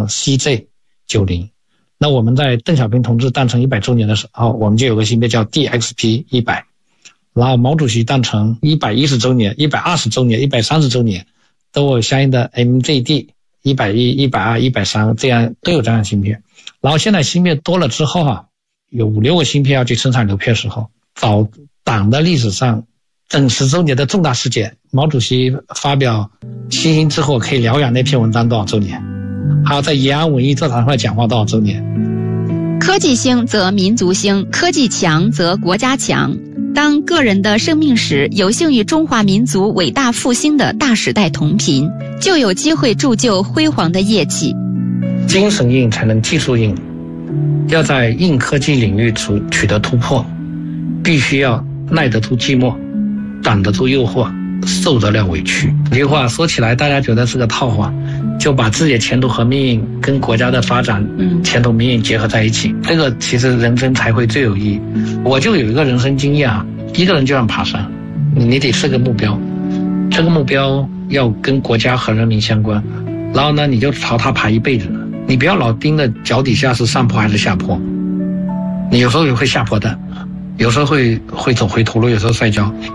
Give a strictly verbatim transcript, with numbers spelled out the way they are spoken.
成 C J 九十。那我们在邓小平同志诞辰一百周年的时候，我们就有个芯片叫 D X P 一百。然后毛主席诞辰一百一十周年、一百二十周年、一百三十周年，都有相应的 M J D 一百一、一百二、一百三，这样都有这样的芯片。然后现在芯片多了之后啊，有五六个芯片要去生产流片时候，早党的历史上整十周年的重大事件，毛主席发表星星之火可以疗养那篇文章多少周年？还有在延安文艺座谈会讲话多少周年？ 科技兴则民族兴，科技强则国家强。当个人的生命史有幸与中华民族伟大复兴的大时代同频，就有机会铸就辉煌的业绩。 精神硬才能技术硬，要在硬科技领域取得突破，必须要耐得住寂寞，挡得住诱惑，受得了委屈。这句话说起来大家觉得是个套话，就把自己的前途和命运跟国家的发展前途命运结合在一起，这个其实人生才会最有意义。我就有一个人生经验啊，一个人就想爬山，你得设个目标，这个目标要跟国家和人民相关，然后呢你就朝它爬一辈子，你不要老盯着脚底下是上坡还是下坡，你有时候也会下坡的，有时候会会走回头路，有时候摔跤。